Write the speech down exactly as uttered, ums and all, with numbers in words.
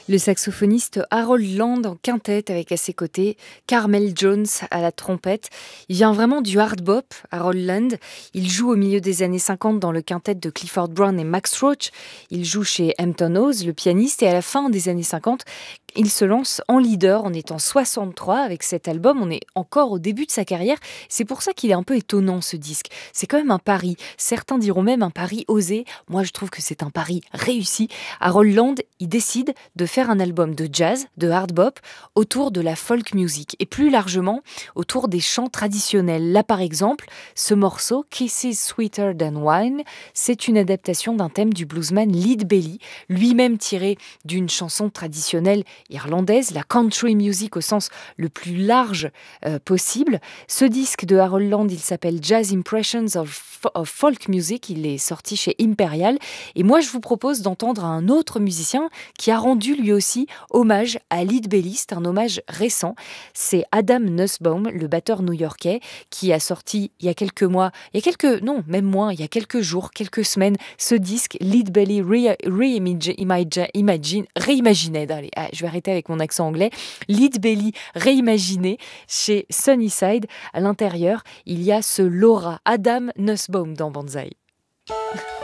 Le saxophoniste Harold Land en quintette avec à ses côtés Carmel Jones à la trompette. Il vient vraiment du hard bop, Harold Land. Il joue au milieu des années cinquante dans le quintet de Clifford Brown et Max Roach. Il joue chez Hampton Hawes, le pianiste, et à la fin des années cinquante, il se lance en leader en étant soixante-trois avec cet album. On est encore au début de sa carrière. C'est pour ça qu'il est un peu étonnant, ce disque. C'est quand même un pari. Certains diront même un pari osé. Moi, je trouve que c'est un pari réussi. Harold Land, il décide de faire un album de jazz, de hard bop, autour de la folk music et plus largement autour des chants traditionnels. Là, par exemple, ce morceau, Kisses Sweeter Than Wine, c'est une adaptation d'un thème du bluesman Lead Belly, lui-même tiré d'une chanson traditionnelle irlandaise, la country music au sens le plus large euh, possible. Ce disque de Harold Land, il s'appelle Jazz Impressions of, of Folk Music, il est sorti chez Imperial. Et moi, je vous propose d'entendre un autre musicien qui a rendu lui aussi hommage à Lead Belly. C'est un hommage récent. C'est Adam Nussbaum, le batteur new-yorkais, qui a sorti il y a quelques mois, il y a quelques, non, même moins, il y a quelques jours, quelques semaines, ce disque Lead Belly Reimagined, Reimagined. Allez, ah, je vais arrêter avec mon accent anglais. Lead Belly Reimaginé chez Sunnyside. À l'intérieur, il y a ce Laura, Adam Nussbaum dans Banzai.